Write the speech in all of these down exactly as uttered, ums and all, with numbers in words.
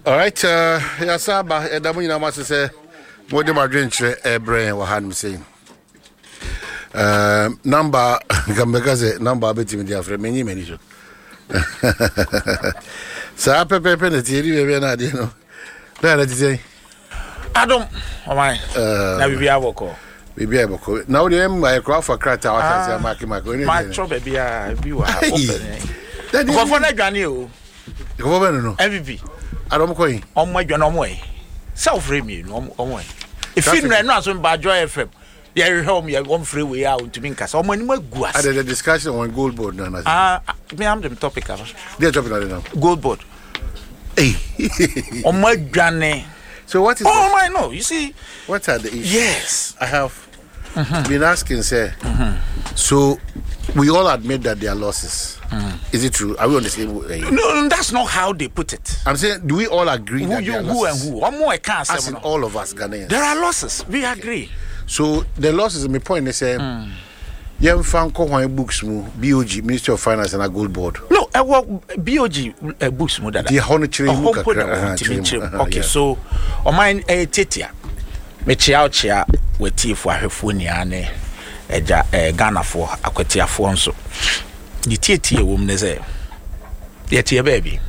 All right, uh, Yasaba, Edamina must say, what do my drink, a brain, what I'm saying. Uh, number, Gambagaze, number between the Afro, many, many. So, I prepare penalty, you know. There, let's say, I don't, oh my, now we be able to. We be able to. Now, the M by Crawford Crater, I can say, Marky Mark, my trouble be a viewer. That is for that, Granny. M V P. I don't go on my gun way. Self reming on way. If you ran out on Bajo F M, you home, you one free way out to Minkas. Or when you go, I had a discussion on gold board. Ah, me, I'm the topic. They're talking about gold board. Hey, on my granny. So, what is oh, my no, you see, what are the issues? Yes, I have mm-hmm. been asking, sir. Mm-hmm. So, we all admit that there are losses. Mm. Is it true? Are we on the same way? No, no, that's not how they put it. I'm saying, do we all agree who that you, there are who losses? and who? One more I can't As say. In all of us Ghanaians. There are losses. We agree. So the losses, my point is, um, you have found books, B O G, Ministry of Finance, and a gold board. No, I work B O G uh, books. The honor Okay, so on mine, a tetia. Me chia chia with tea for her funiane, a Ghana for a quatia fonso. The tea woman is a yet your baby.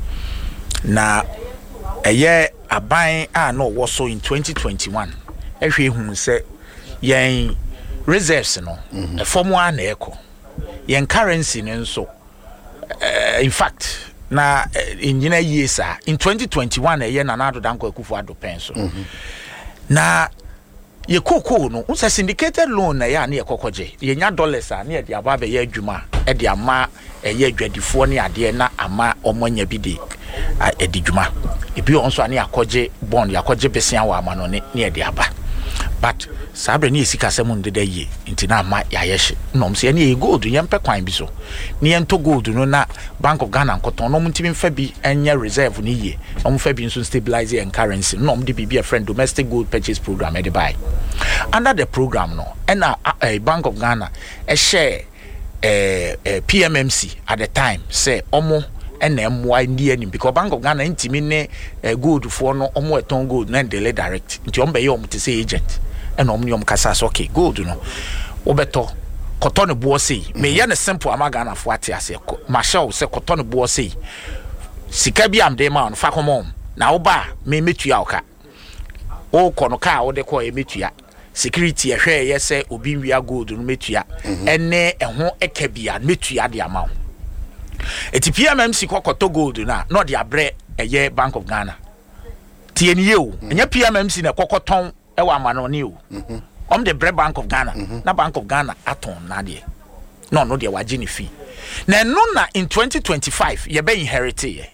Now, a year a buying, I know was so in twenty twenty-one. Every who said, Yang reserves, no, a form one echo. Yang currency, and so, in fact, now in years, in twenty twenty-one, a year and another danko kufuado pencil. Now, ye cocoa no, unsa syndicated loan na ya near cocoje. Ye nya dollars are near the ababe ye juma, e the ama a ye dreadful near the na ama or monya bidi at the juma. If you also near coje bond, ya coje besia wa manone near the aba. But Sabre ni sika semun de ye inti na ma ya yeshi no se ni gold yempe kwan bi so ni ento gold no na Bank of Ghana nkoton no mutimi mfa bi enye reserve ni ye no mfa bi nso stabilize and currency no mde bi a friend domestic gold purchase program e dey buy under the program no and a Bank of Ghana a share eh P M M C at the time say omo and emwa ndi anim because Bank of Ghana intimi ne gold for no omo eton gold na delay direct nti ombe ye omte say agent and omnium kasa okay gold no obeto cotton boy say me ye ne simple amagana fo ate ase marshal say cotton boy say sika bi am de ma on fa komom na wo ba me metua oka o kono ka wo de ko e metua security e hwe ye say obi nwia gold no metua ene eho eka bia metua de ama eti P M M C kokoto gold na no de abre eye Bank of Ghana tie ni ye o enya P M M C na kokoton e wa manoni o om the bread Bank of Ghana mm-hmm. na Bank of Ghana aton na de no no de waje ni fee na no na in twenty twenty-five ye be inherit ye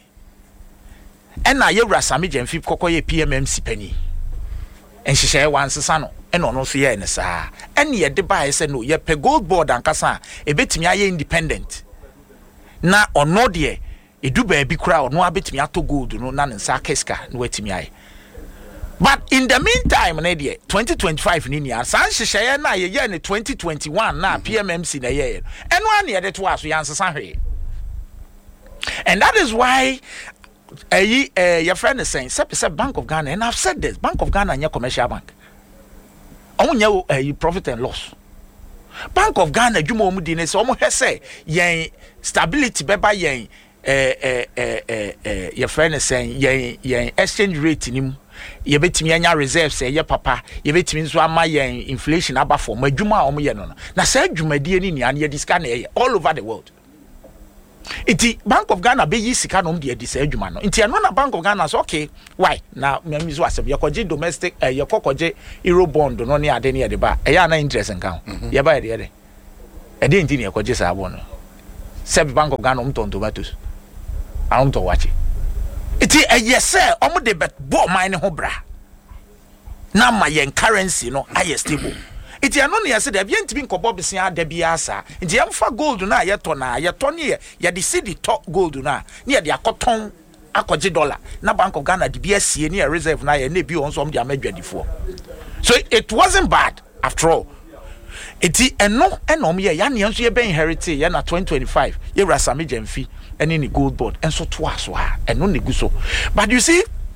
e na ye wura Sami Jemfi kokoye P M M C pani en hihye wan sesa no e no no so ye ne saa en ye de ba ye se no ye pe gold board ankasa e betimi aye independent na ono de edu ba bi kura ono abetimi ato gold no na nsa keska no watimi aye. But in the meantime, Nadia, twenty twenty-five ninia, San Shishaya na ye in twenty twenty-one na P M M C na ye. And one year that was we answer Sanhe. And that is why a uh, your friend is saying, Sep Bank of Ghana, and I've said this, Bank of Ghana and your commercial bank. On your uh, profit and loss. Bank of Ghana, you mo mudine, so almost say, ye stability beba ye uh, uh, uh, uh, your friend is saying, ye exchange rate in him. Ye betimi anya reserve say ye papa ye betimi nso ama ye inflation aba for madwuma om ye no na sa adwumadie ni nia na ye diska na ye all over the world. Iti Bank of Ghana be yi sika no de adisa adwuma no nti eno na Bank of Ghana so okay why na me so asem ye koje domestic eh, ye kokoje euro bond no ne ade ne ye de ba e ya na interest nkan mm-hmm. ye ba ye de e de nti ne ye koje sa abo no se Bank of Ghana um ton tomatoes am to wachi iti eh, yes sir omo de bet bo mine ho bra na ma yen currency no aye stable iti ano ne yase da bia ntimi nkobo besia da bia asa iti yamfa gold na ye to na ye to ne ye de cedi to gold na ne ye de akoton akoje dollar na Bank of Ghana de bia sie ne reserve na ye na bi on so om de amadwadifo so it wasn't bad after all. Iti eno enom ye ya ne nso ye ben inherit ye na twenty twenty-five ye wura Sami Jemfi ene ni gold board enso to aso ha eno ne gu so but you see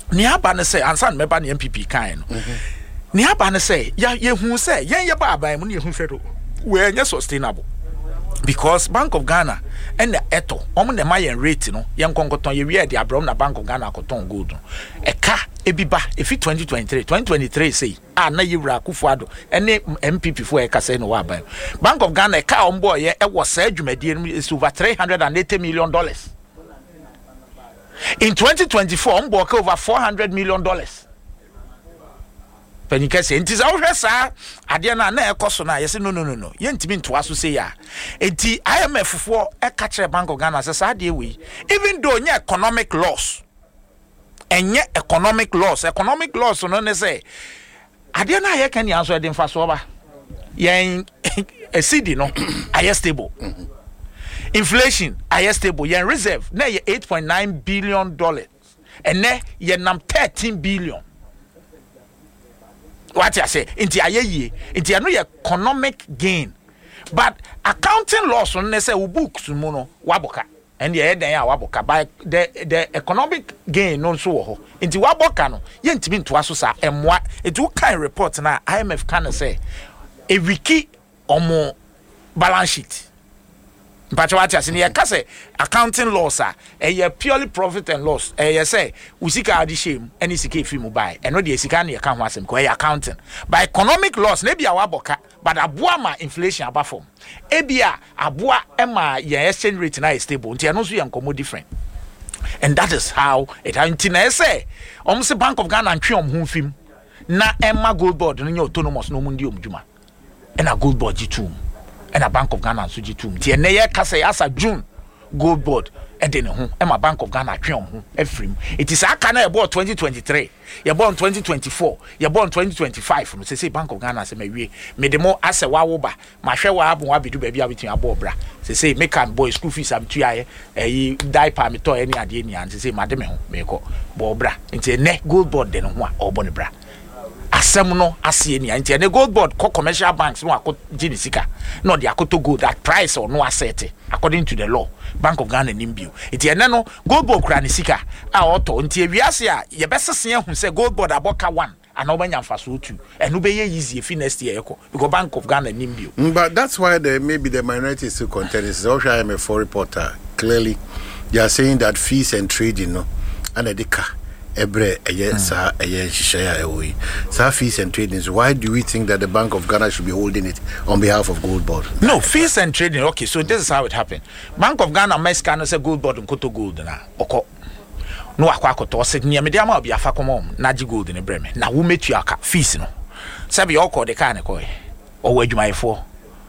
ni aba ne say ansa me ba ne M P P kan no ni aba ne say ya ye hu say yen ye ba aban mu ne hu hwedo we enye sustainable because Bank of Ghana and the eto omo ne ma yen rate no yen konkoton ye wi e de abrom na Bank of Ghana koton gold no e ka ebiba efi twenty twenty-three twenty twenty-three say ah na yewra Akufo-Addo ene M P P fo e ka say no wa ban Bank of Ghana e ka ombo ye e wo sa adwumadie no is over three hundred eighty million dollars. In twenty twenty-four ombo ka over four hundred million dollars. Penika say enti za wo hwesa ade na na ekoso na yesi no no no no ye ntimi ntoa so say ya enti I M F fo e ka kire Bank of Ghana say sa ade we even though nya economic loss enye economic loss economic loss no ne say ade na ye kan yanso e de mfa so ba yen e cedi no aye stable inflation aye stable yen reserve na ye eight point nine billion dollars and ne ye nam thirteen billion. What I say, into a year, into a new economic gain, but accounting loss on the say books mono waboka and the head waboka by the the economic gain no so into waboka no yent mean to asusa and what it will kind report now I M F can say a wiki or more balance sheet. But what I say, say accounting loss are a purely profit and loss. A say we see car shame any C K fee buy and no the C K any account was him accounting. By economic loss, maybe a waboka, but a boama inflation above form. Ebia a boa emma your exchange rate now is stable until no so come different. And that is how it until say almost Bank of Ghana and Trium home film. Na Emma Gold Board no autonomous no mundi omjuma. And a Gold Board G two. And a Bank of Ghana and Suji too. The Naya Kasa as a June Gold Board and then home and my Bank of Ghana Trium every. It is a kind of about twenty twenty-three. You're born twenty twenty-four. You're born twenty twenty-five. From say Bank of Ghana say maybe made the more as a wawoba. My share wa abu wabi do baby between a bobra. Say say make and boy school fees am two a diaper me to any adeni and say madam me ko bobra. Into ne Gold Board then one or bonibra. Asem no asie ni anti na Gold Board co commercial banks no akọ ginisika no de akoto gold that price or no asset according to the law Bank of Ghana nimbio enti ene no Gold Board kra ni sika a oto enti ewiase a ye besese hu se Gold Board aboka one and obanya mfaso two and no be easy if next year eko because Bank of Ghana nimbio. But that's why the maybe the minority still contend is also I am a foreign reporter clearly they are saying that fees and trading no and edika Ebre sa aye sa fees and trading. So why do we think that the Bank of Ghana should be holding it on behalf of Gold Board? No, fees and trading. Okay, so this is how it happened. Bank of Ghana mes can say Gold Board and Koto Gold na oko. No akwa koto se nia me dia ma obi afa komom na ji gold ne breme. Na wo metu aka fees no. Sabi oko de ka ne ko e. Owo adwumayefo.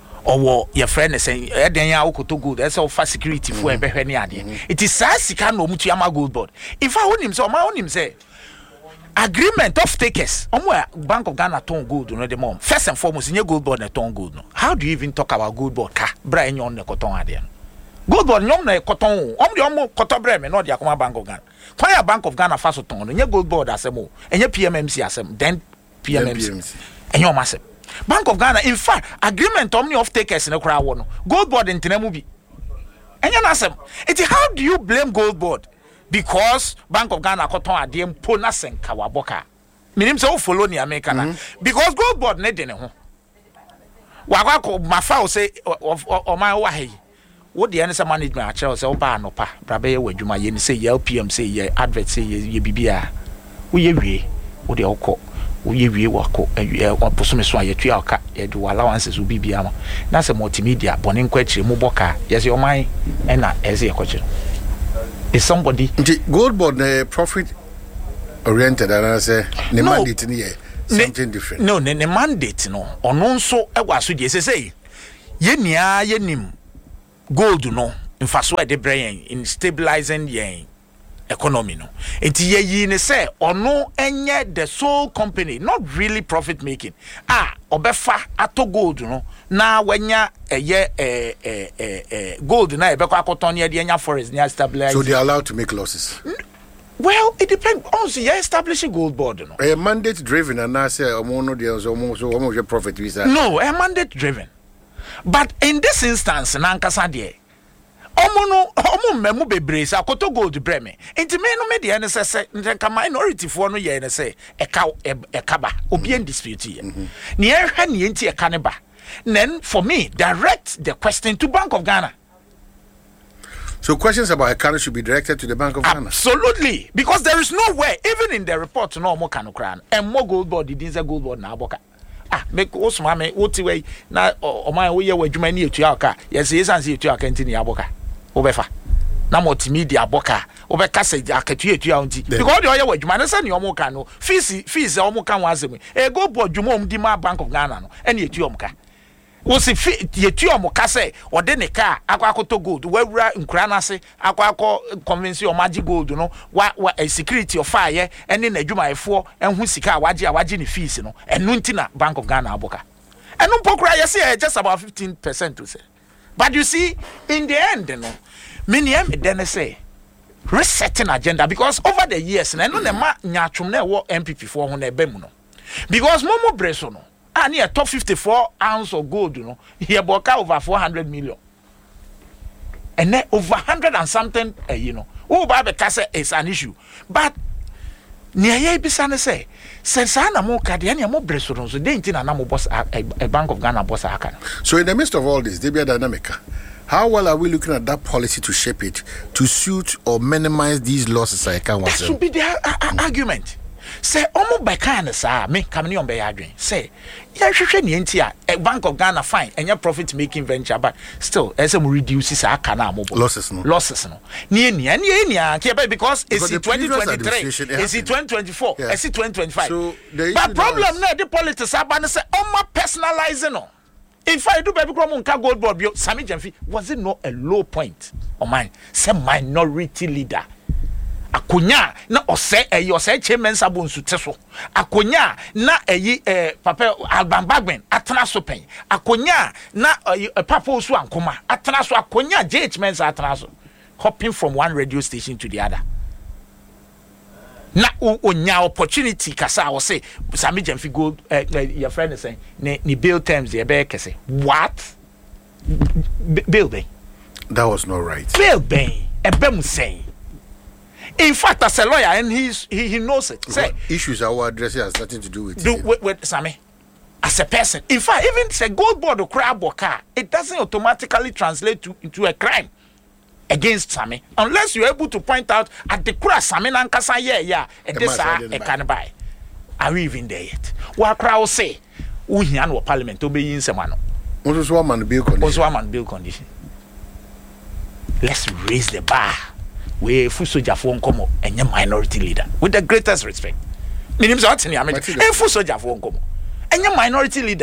Owo your friend is saying e den ya Koto Gold e say for security for e behwe ne ade. It is sa sika no mutu ama Gold Board. If I own him so ma own him say agreement of takers omo Bank of Ghana ton gold no the mom first and foremost in Gold Board na ton gold no. How do you even talk about Gold Board ka bra enyo ne koton ade no. Gold Board nyom na koton omo de omo koton bra me no de akoma Bank of Ghana. Kwa Bank of Ghana fa so ton no nye Gold Board asem o enye P M M C asem then P M M C enyo masem Bank of Ghana in fact agreement omni of takers ne kra wo no Gold Board ntenemu bi enye na asem it how do you blame Gold Board because Bank of Ghana koton ade mpo na senka waboka minim say o follow ni America na because Gold Board ne de ne ho wagwa ko mafa o say o man wa he wo de ene say management a kire o say o ba no pa bra be ye wadwuma ye ni say ye L P M say ye advert say ye bibia wo ye wie wo de okọ wo ye wie wako o posome so ayetua aka ye do allowances wo bibia ma na say multimedia bone nkwa kire mu boka ye say o man e na e say ekọ is somebody Gold Board uh, profit oriented and I say the no, mandate in here something ne, different. No, the mandate no ono nso e waso de say ye nia ye nim gold no mfaso e de brain in stabilizing yen economy no enti ye yi ne say ono enye the sole company not really profit making ah obefa ato gold no na wanya eye eh eh eh gold na ebekọ akoton ye de enya forest na stabilize so they are allowed to make losses. Well, it depends. Also, you establish a Gold Board, no. A mandate driven, and I say, "Omo there's almost almost your profit visa." No, a mandate driven. But in this instance, nankasa de, Omo no omo memu bebre sa koto gold breme. Enti me no me de ne sese nka minority fo no ye ne se eka ekaba obi en dispute ye. Ne ehwa ne enti eka ne ba. Then for me direct the question to Bank of Ghana. So questions about Ekano should be directed to the Bank of Ghana. Absolutely, because there is no way, even in the report, no more Kano Kran and more gold board. It is a gold board now. Boka ah make us mame what way na o man we ye wadwuma ni etua aka. Yes, yes, and see etua aka ntini aboka. Obefa na multimedia aboka. Obeka se akatua etua unti. Because the oye wadwuma na say ni omo ka no fees fees omo ka wazem. E gold board dwuma om di ma Bank of Ghana no. E na etua omka. Wo si yetu omo ka say ode ne ka akwakoto gold wawura nkura na se akwako convince o magi gold no wa, wa a security of fire ene na adwumayefo enhu sika waje a waje ne fees no enu nti na Bank of Ghana aboka enu pokura ye say just about fifteen percent to say. But you see in the end no many am then say resetting agenda, because over the years na enu ne ma nyatwom na wo M P P for ho na ebe mu no, because momo breso no and here top fifty-four ounce of gold, you know, here boka over four hundred million. And then over one hundred and something, uh, you know, oh, Baba Kasa is an issue. But near ye bisane say, says Sana mo Kadiania mo bresso, so they ain't a boss a Bank of Ghana boss. So in the midst of all this, they be a dynamic. How well are we looking at that policy to shape it to suit or minimize these losses? I can't That should be the uh, uh, argument. Say omo by kind sa me come on be adwen say ya hwehwe ne enti a Bank of Ghana fine enya profit making venture, but still as a reduce sa aka na mo losses no losses no ne nia ne nia because it's twenty twenty-three it's twenty twenty-four it's twenty twenty-five. So but problem na the politics aba say omo personalizing no. In fact, do baby krom nka gold board bio Sammy Gyamfi, was it not a low point on mine say minority leader akonya na ose eyi ose chairman sabonsu teso akonya na eyi eh papa Alban Bagben atena so pen akonya na eyi papa osu ankoma atena so akonya J H Mensa atena so, hopping from one radio station to the other. Na onya opportunity kasa wo say Sammy Gyamfi go uh, your friend is saying ni, ni bill terms e be kese what B- bill ben that was not right. Bill ben e be mu saying. In fact, as a lawyer, and he's, he he knows it. Say issues our addressing has nothing to do with do with, with Sammy as a person. In fact, even say gold board or crab or car, it doesn't automatically translate to into a crime against Sammy unless you're able to point out at the crash Sammy nankasa yeah yeah and this are a can buy. Are we even there yet? What crowd say? We here no parliament to be in semano. Also one man bill condition. Also one man bill condition. Let's raise the bar. We fu soja for nkomo enye minority leader with the greatest respect. Minim so atini ame. E fu soja for nkomo enye minority leader.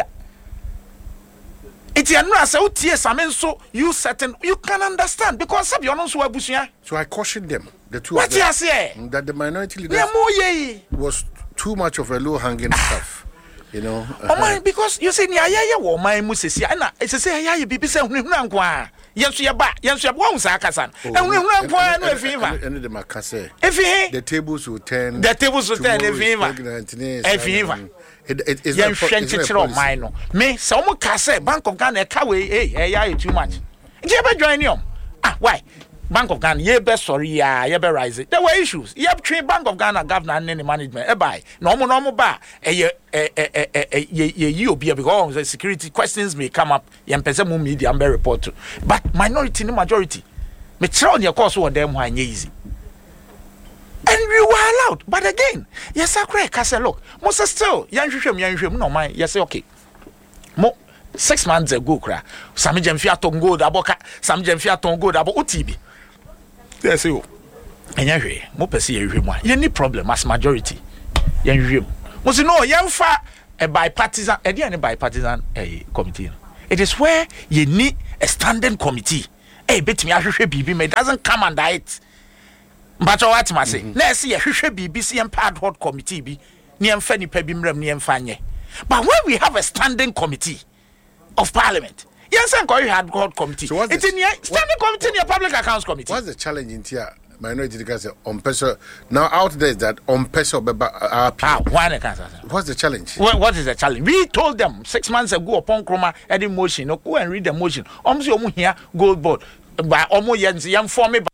It's anura say utie same so you certain you can understand because sabi ono so abusua. So I cautioned them, the two what of them, you say that the minority leader was too much of a low hanging stuff. You know. Oh my, because you say ni ayaya wo man mu sesi na se say ayaya bibi say hunu hunu anko yenso ye ba yenso ye bo unsa akasa no hunu hunu anko no efiva ene de makase efi the tables will turn the tables will turn efiva efiva it is not for mine no me so mo ka say Bank of Ghana e ka we eh ayaya too much je be join you ah why Bank of Ghana ye be sorry ya ye be rise there were issues ye between Bank of Ghana governor and the management e buy no mo no mo ba e ye e ye ye obi because the security questions may come up ye mpese mo media am be report to, but minority ni majority me tell on course what them why easy and we were allowed. But again yes akure ka say look mo say still yan hwehwem yan hwehwem no man yes okay mo six months ago kra Sammy Gyamfi aton gold aboka Sammy Gyamfi aton gold abo otibi yes you enya hwe mo pese ye hwe mo ye ni problem as majority ye hwe mo say no ye mfa a bipartisan e dey any bipartisan eh committee. It is where you need a standing committee eh betimi ahwehwe bibi me doesn't come under it but what ma say na say ye hwehwe bibi see em ad hoc committee bi ne emfa nipa bi mram ne emfa nye. But when we have a standing committee of parliament, yes, and you had God committee. So it's in your standing what, committee in your public accounts committee. What's the challenge in here? Minority because on peso now out there is that on peso uh, ah, one what's the challenge? What, what is the challenge? We told them six months ago upon Chroma edit motion. No, go and read the motion. Um, so here gold board. by almost young for me.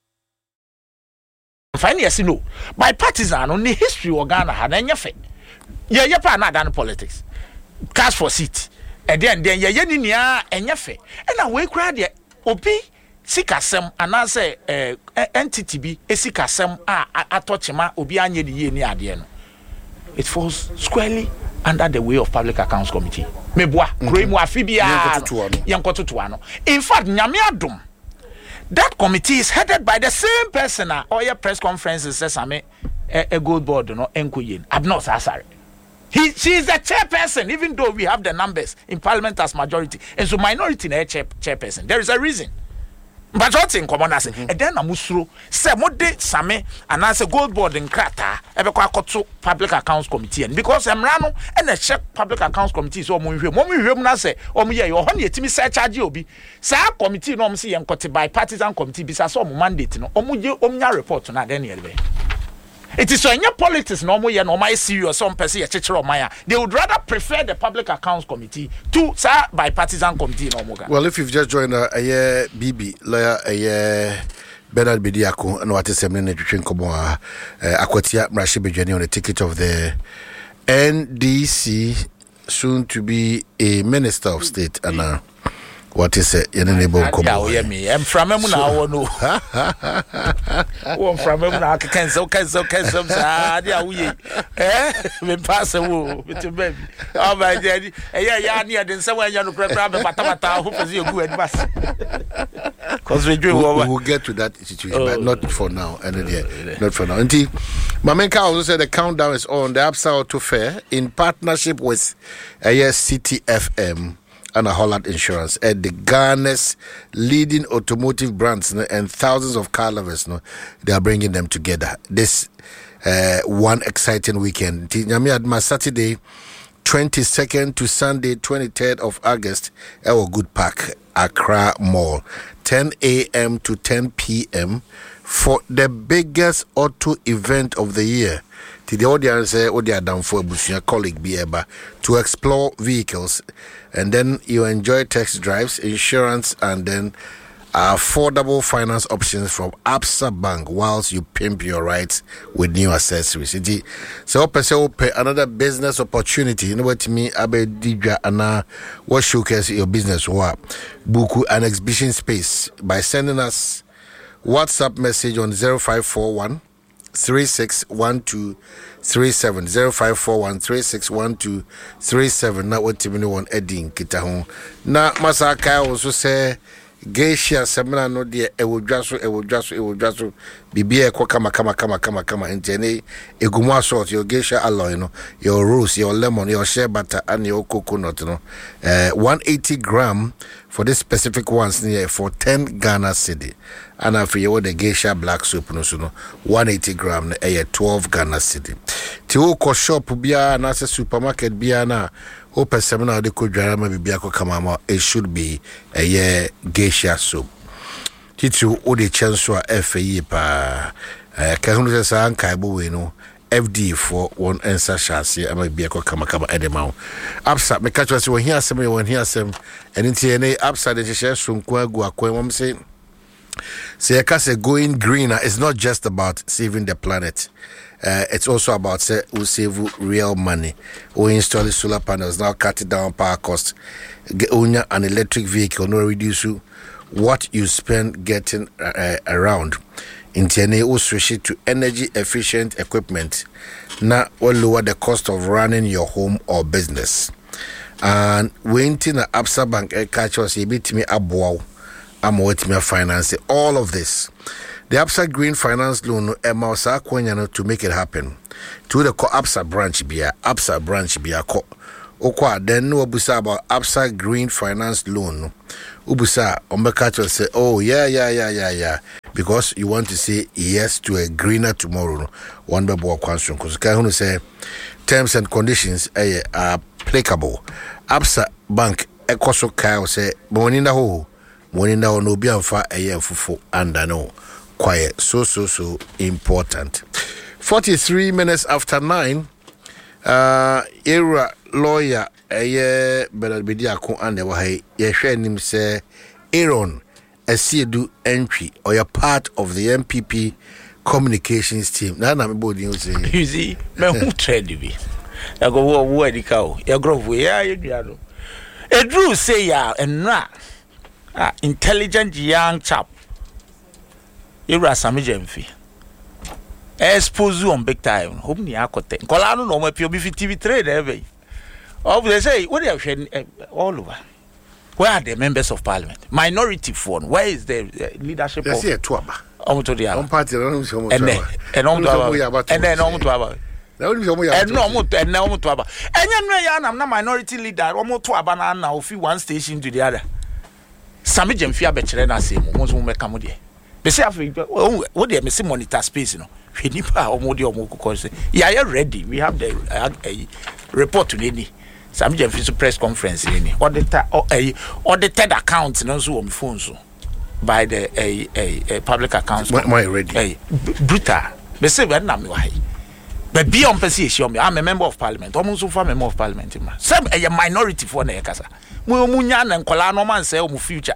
Finally, yes, no. By partisan on the history of Ghana had any effect. Yeah, yeah, pa not done politics. Cast for seat. And then, then, yeah, yeah, yeah, and yeah, and I will cry there. Obi, Sikasem, and I say, uh, entity be a Sikasem, ah, I touch him, Obi, and ye, ye, near the end. It falls squarely under the way of Public Accounts Committee. Meboa, Gremo Afibia, Yankoto Tuano. In fact, Nyamiadum. That committee is headed by the same person. Or your press conferences says, I mean, a gold board, no, Enkuyin, Abnos Asari. He, she is the chairperson, even though we have the numbers in parliament as majority. And so minority in a chair, chairperson. There is a reason. But what's in common as and then a musro, say, what did Same, and as a gold board in Krata, ever to Public Accounts Committee. And because I'm Rano and a check Public Accounts Committee, so when we say, oh, me, your honey, Timmy Search Jobi, Sa committee, no, see, and cut by partisan committee, besides some mandate, no, Omu, Omnia report to not any other. It is so in your politics, no more, no, my serious, some person, a teacher of Maya. They would rather prefer the Public Accounts Committee to, sir, bipartisan committee, no more. Well, if you've just joined a, a year, B B, lawyer, a year, Bernard Bidiako, and what is happening in Komoa, Aquatia, Rashibi Jenny on the ticket of the N D C, soon to be a Minister of State, and uh, what is it? You're neighbor. I'm from Emuna. No, I'm from Emuna. Cancel, cancel, cancel. Ah, dear, we eh, we pass a woo with your baby. Oh, my daddy. Yeah, yeah, yeah. Then someone you know, grab a patata. Who is your good bus? Because we do. We will get to that situation, but not for now. And yeah, not for now. Indeed, Mamenka also said the countdown is on the Absa Auto Fair in partnership with uh, yes, C T F M. And a Holland Insurance at the Ghana's leading automotive brands, no, and thousands of car lovers, no, they are bringing them together. This uh, one exciting weekend. Nyami Adma Saturday, twenty-second to Sunday, twenty-third of August, our Good Park, Accra Mall, ten a.m. to ten p.m. for the biggest auto event of the year. The audience say, "Oh, they are down for a colleague be able to explore vehicles, and then you enjoy test drives, insurance, and then affordable finance options from Absa Bank whilst you pimp your rides with new accessories." So, open another business opportunity. You know what I mean? Abe Didra Ana, what showcase your business? What book an exhibition space by sending us WhatsApp message on zero five four one. three six one two three seven zero five four one three six one two three seven. Now what you want Edding Kitahon. Now Masaka also say Geisha Semina no dear e will just e will just e will just be a kama kama kama kama kama intene a guma sort your geisha alloy no your rose your lemon your shea butter and your coconut no uh one hundred eighty gram for this specific ones near for ten Ghana cedi. And after you the geisha black soup no so no one hundred eighty gram a twelve Ghana cedi. Ti ko shop bia na supermarket bia na open seminar de ko dwara bibia ko kama it should be a year geisha soup. Titu o de chanso a F A pa eh ka hunu se san kai bo we no F D for one answer chassis ama bibia ko kama kama edema. Absa me catch us when here asem when here asem enti ene absa de hye sonko agu akwan mom say say ka say going greener is not just about saving the planet. Uh, it's also about say we save real money. We install solar panels now, cut it down power cost. Get an electric vehicle, no reduce what you spend getting uh, around. Interne we switch it to energy efficient equipment. Now will lower the cost of running your home or business. And we into the Absa Bank e catch us a bit me abow. I'm waiting me finance all of this. The Absa Green Finance Loan Emausa Kwanyano to make it happen. To the Absa branch bia, Absa branch bia ko. Okwa then no busa about Absa Green Finance Loan. Ubusa Ombekacho say, oh yeah, yeah, yeah, yeah, yeah. Because you want to say yes to a greener tomorrow. One bebo question. Because Kahunu say terms and conditions are applicable. Absa Bank Ekoso Kyle say Moninda ho. Moninda ho no bi amfa eye fufu anda no. Quiet, so so so important. Forty-three minutes after nine. Uh, era lawyer, a year Bernard Bidiako and the way ye him say Aaron Esiedu entry or you're part of the M P P communications team. Now I'm about you say. You see, me who trade me. I go wo wo edi cow. You grow we ya you do. Edru say ya enra. Ah, intelligent young chap. You ra Sammy Jemfi. Expose you on big time. Hope ni akote. Kola no no me P O B T V trade every. Oh, they say what they have all over. Where are the members of parliament? Minority phone. Where is the uh, leadership Yes, of yeah, Tuaba. Omo to dia. On party no so And then and on to aba. And then omo to aba. And no omo and no omo to aba. Enya no ya na minority leader omo to aba na na ofi one station to the other. Sammy Jemfi abekere na asem mo so mo meka mo de. Be say afi wo de me say monitor space no. Hwe nipa omo de omo kokọ say. Yeah, you ready. We have the uh, uh, report to the Sammy Jemfi press conference ni auditor audited accounts no so on phone so by the a a, a public accounts am I ready eh brutal be say we na me wa hi but be on person issue me I'm a member of parliament almost so far member of parliament ma some a minority for na yakasa mo mu nya na nkola no man say o mu future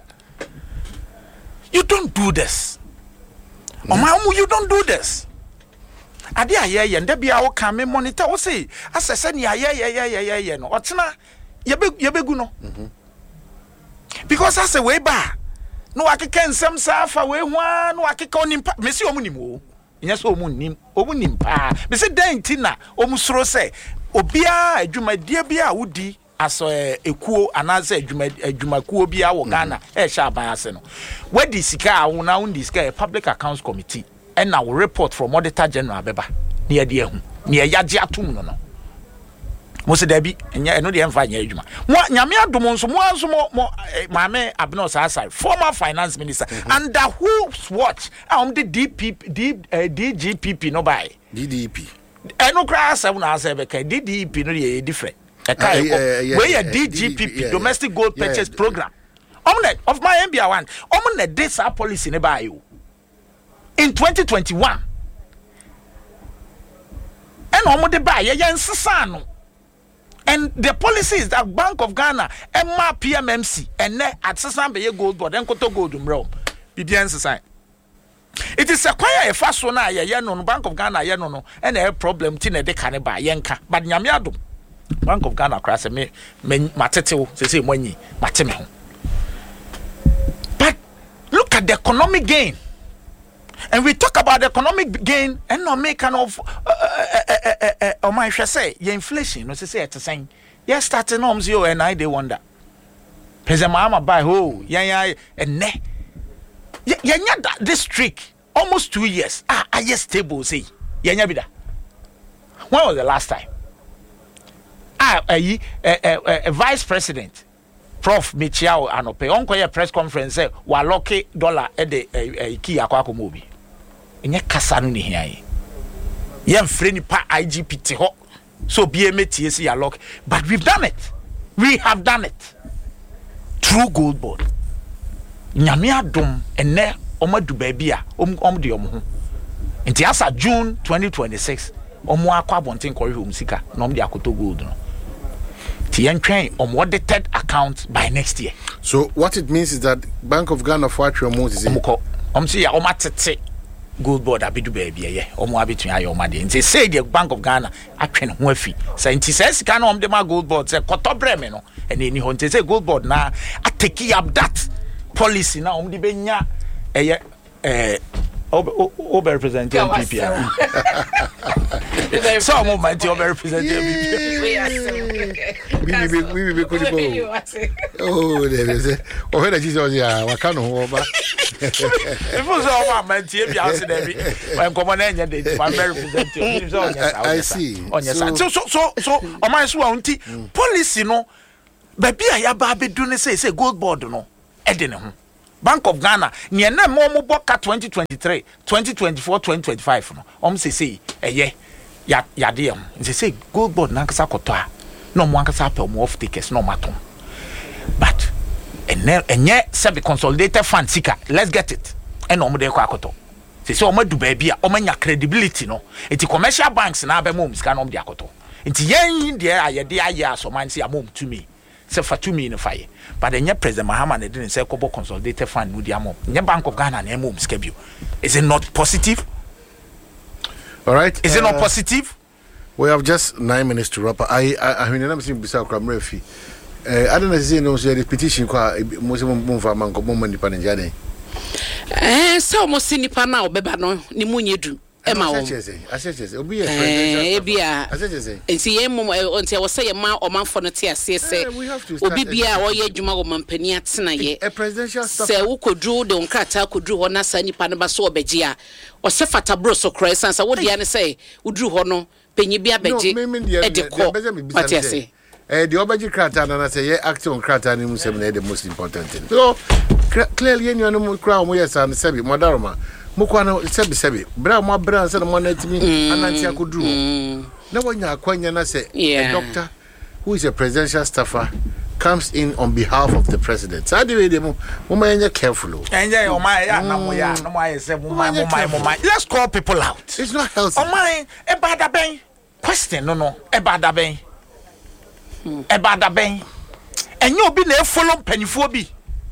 you don't do this mm. o ma you don't do this ade aye ye nda bia wo kan me monitor wo say asese ne aye ye ye ye ye no otena ye be ye begu no mhm because as a way ba no akeka nsem sa fa we hu a no akeka onimpa me se omunim o nya so omunim omunim pa me se dan tina omusoro se obia adwumadie bia wodi aso ekuo anaze adwuma adwumakuo bia wo Ghana e sha aban ase no wadi sika a wo na wo ndi sika public accounts committee and now report from Auditor General Beba near the hu near yaji atum no no mo se da bi enya eno de emfa nya adwuma mo nyame adom nso mo anso mo maame Abner Sasai former finance minister mm-hmm. under whose watch am the D P P D, uh, D G P P no buy D D P eno kra asem na asem be ka D D P no dey different e kai we ya D G P P domestic gold purchase program omne of my M B A one omne this policy ne buy you in twenty twenty-one and omo de buy ye nsesa no and the policy is that Bank of Ghana Emma P M M C and ne at sesa be ye gold board and koto gold mro bibia nsesa it is a kwaya e fa so na ye ye no Bank of Ghana ye no no and a problem ti na de ka ne ba ye nka but nyame adom Bank of Ghana kra se me matetewo se se mwanyi mateme ho but look at the economic gain. And we talk about economic gain and not make kind of oh my shall say your inflation no say at the same yes starting homes you and I they wonder President Mahama buy ho yeah yeah and ne yeah yeah that this trick almost two years ah I yes stable say yeah yeah bida when was the last time ah a a vice president Prof Michiao Anope onko ye press conference say wa lock dollar e de e ki akwa akomobi enye kasa no ni hian ye mfre ni pa I G P T ho so be emetie see ya lock but we've done it we have done it through gold board nyame adom ene omadu ba bia om om de om ho nti asa June twenty twenty-six omo akwa bonten kori home sika na om de akoto gold no train on audited account by next year. So what it means is that Bank of Ghana for your money is omko omsi ya omatete gold board abidu baby ye omo abitu ya omade nti say the Bank of Ghana atwen ho afi say nti say sika na omde ma gold board say kotobre me no and eni ho nti say gold board na ateki up that policy na omde benya eye eh Ober representative M P P. So I'm my to Ober representative M P P. We we we we could go. Oh, there is. Oh, when Jesus ya wakano oba. If was all my T V house there. When come on any day, my representative. I see. On your side. So so so so on my so policy no. Baby ya ba be do ne say say gold board no. E de ne ho. Bank of Ghana near na mo mo boka twenty twenty-three twenty twenty-four twenty twenty-five no om say say eye ya ya de am say say gold board na nkasa koto a no mo nkasa pe mo off takers no maton but enye enye se be consolidated fund sika let's get it and om de kwa koto say say om adu ba bia om nya credibility no enti commercial banks na ba mo sika no om de akoto enti yen de aye de aye aso man say amom to me say for two million fire but then President Mahama ne didn't say kobo consolidated fund no dia mo nye Bank of Ghana na mo skebio. Is it not positive? All right, is uh, it not positive? We have just nine minutes to wrap up. I I I mean I'm saying bisa kwa mrefi eh I don't know say no say repetition kwa mo se mo mfa man ko mo mani pa nja den eh so mo sinipa na obeba no ni munyedu ema wo asese obi e eh bia asese nti ye mo nti wo say ma omanfo no te ase se obi bia wo ye adwuma wo mampani atena ye a presidential staff se wo kodru de onkrata kodru ho na sa nipa no ba so obeji a o se fata bro so kra sansa wo dia ne say wodru ho no penyi bia beji e de ko ate ase eh the obeji krata na na say ye act on krata ni mu sem na the most important thing so clearly you know mo kra mo yes and sebi modaroma mukwa no sebi sebi bra mo bra se mo na timi ananti akodru na wonya akwanya na say a doctor who is a presidential staffer comes in on behalf of the president. So do we mo mo enya careful. Enya o my ya na mo ya na mo aye say mo my mo my mo my. Let's call people out. It's not healthy. O my e bada ben. Question no no e bada ben. E bada ben. Enye obi na e follow mpanifo bi.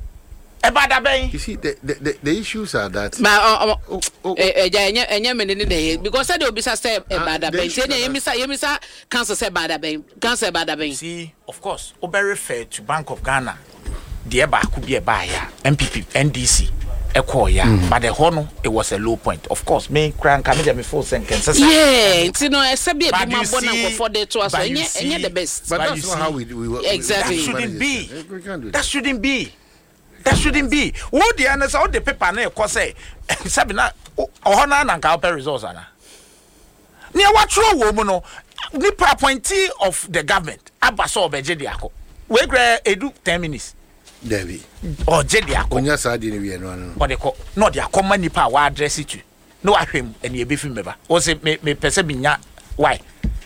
E bada ben. You see the the, the, the issues are that ma eh enye enye me ne dey because say obi say e bada ben. Say na yemisa yemisa cancer say bada ben. Cancer bada ben. See, of course, o be refer to Bank of Ghana. The ba ku bi e ba ya M P P N D C e call ya but the hono it was a low point. Of course, me cran can me full sentence. Yeah, you know, e say be ma bona for the to us enye enye the best. But that's not how we we exactly. That shouldn't be. That shouldn't be. That shouldn't be. What the answer all the paper na e say sabina ohona na nka open results ana. Near what true woman no nipa appointee of the government abaso obeje de akọ. We gra edu ten minutes. Devi. Or je de akọ. Onya sa de ne we no ano. What they call no de akọ nipa wa address it to. No ahwem ene e be fi meba. O say me me pese binya why?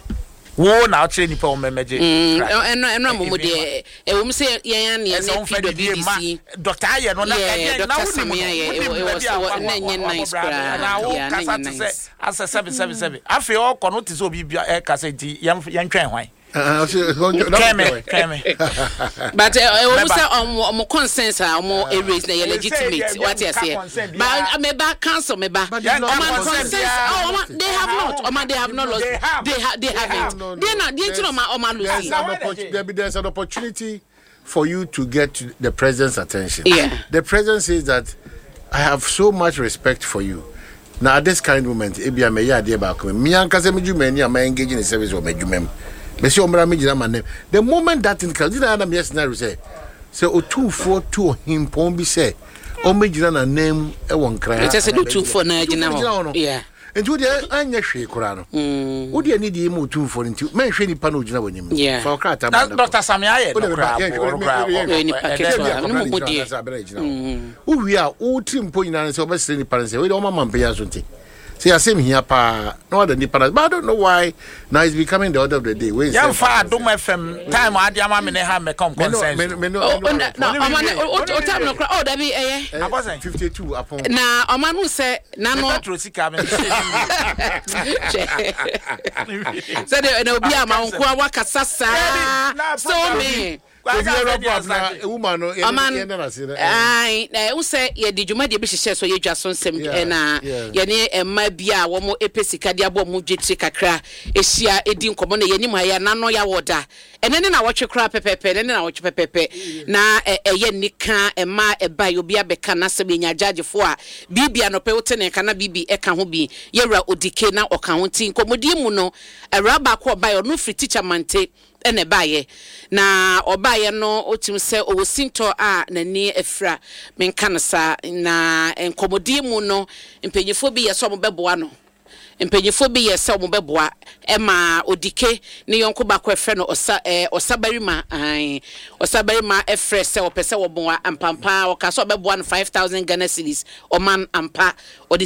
Wo na actually nipa o memeje. Eno eno mo de e wo say yan ya na fi do B B C. Doctor Aye no na ya na wo ni e was na nye nice kra. Na wo kasa te say asa seven seven seven. Afi o kono te say obi bia e kasa nti yan yan twen hwan. Uh, Keme, Keme. But I will say on consensus, on erase na legitimate. What you say? But I may back cancel me back. They have not. They have not lost. They have. They haven't. They not. They not. My Oma Lucy. There's an opportunity for you to get to the president's attention. Yeah. The president says that I have so much respect for you. Now at this kind of moment, Ebia me ya dey back me. Me anka se me dwuma ni am engage in the service of me dwuma. Monsieur Omra Mijina Manem. The moment that in Kazina, yes, now say, so o two for two him pombi say, O Mijana name a one cry. It has a two for Najina. Yeah. And to the Anya She Corano. Would you need him two for into men shady panojina with him? Yeah. For Kata. Doctor Samia, who we are all trim point and so best any parents. We don't mamma pay us. See, I same here, pa. No other independence, but I don't know why. Now it's becoming the order of the day. Where young far do my fam time. I dear mamma may have me come consent. Oh, that be I wasn't fifty-two upon. Now, a man who said, Nano Trosy cabin. Said there be a man who are Wakasasa. So me. A woman, a man, I who say, yeah, did you make the business so you just on some and uh, Yanni and my beer, one more epicicadia, one more jitka cra, a shia, a dim common, Yanimaya, Nano ya water, and then I watch a crap pepe, and then I watch pepe. Now a yenika, a ma, a biobia becana, Sabina judge for Bibia no pelton and cana bibi, a canhobi, Yera or decana or counting, Comodimuno, a rabba by or no free teacher mante. Ene baye na obaye no otim se o sinto a nani efra menkansa na enkomodi mu no mpenyefo bi yeso mo beboa no mpenyefo bi yeso mo beboa e ma odike ne yonko ba ko efre no osa eh osabarima ai osabarima efre se opese wo boa ampampa o kaso beboa no five thousand Ghana cedis o man ampa o de